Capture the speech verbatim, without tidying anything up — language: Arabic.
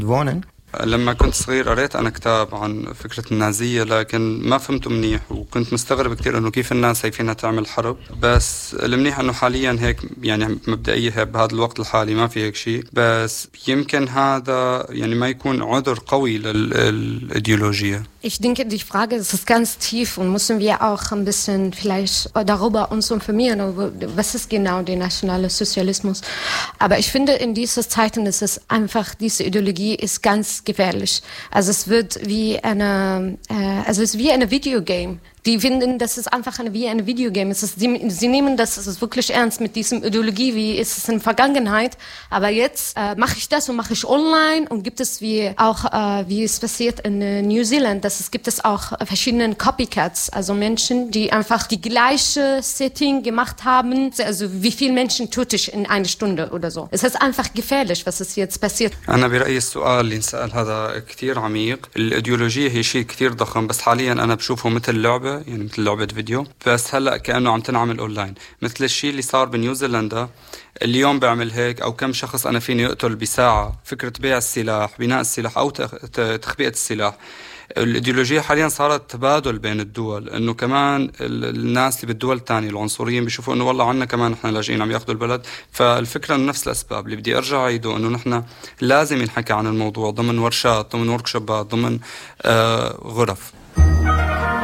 wohnen. لما كنت صغير قريت أنا كتاب عن فكرة النازية لكن ما فهمته منيح وكنت مستغرب كتير إنه كيف الناس هيفينها تعمل حرب. بس المنيح إنه حاليا هيك يعني مبدئيا بهذا الوقت الحالي ما في هيك شيء. بس يمكن هذا يعني ما يكون عذر قوي للإيديولوجية. Ich denke, die Frage ist ganz tief und müssen wir auch ein bisschen vielleicht darüber uns informieren, was ist genau der nationale Sozialismus. Aber ich finde, in diesen Zeiten ist es einfach, diese Ideologie ist ganz gefährlich. Also es wird wie eine, äh, also es ist wie eine Videogame. Die finden, das ist einfach eine, wie ein Videogame. Es ist, sie, sie nehmen das, es ist wirklich ernst mit diesem Ideologie, wie ist es in der Vergangenheit. Aber jetzt äh, mache ich das und mache ich online und gibt es wie auch, äh, wie es passiert in äh, New Zealand, dass es gibt es auch verschiedene Copycats, also Menschen, die einfach die gleiche Setting gemacht haben. Also wie viele Menschen töte ich in einer Stunde oder so. Es ist einfach gefährlich, was es jetzt passiert. أنا برأيي السؤال اللي انسأل هذا كتير عميق. الإيديولوجية هي شيء كتير ضخم بس حاليا أنا بشوفه مثل لعبة يعني مثل لعبة فيديو بس هلأ كأنه عم تنعمل أونلاين مثل الشيء اللي صار بنيوزيلندا. اليوم بعمل هيك أو كم شخص أنا فيني أقتل بساعة. فكرة بيع السلاح بناء السلاح أو تخبئة السلاح. الإيديولوجية حاليا صارت تبادل بين الدول إنه كمان الناس اللي بالدول الثانية العنصريين بيشوفوا إنه والله عنا كمان نحن لاجئين عم يأخذوا البلد. فالفكرة إنه نفس الأسباب اللي بدي أرجع أعيده إنه نحن لازم ينحكي عن الموضوع ضمن ورشات ضمن وركشوبات ضمن آه غرف.